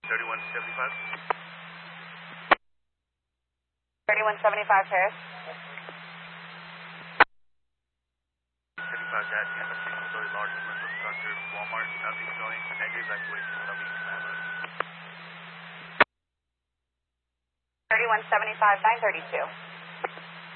3175. 3175 Terrace. 75 dash and a single-story large commercial structure, Walmart, nothing showing, negative evacuation, W command. 3175 932.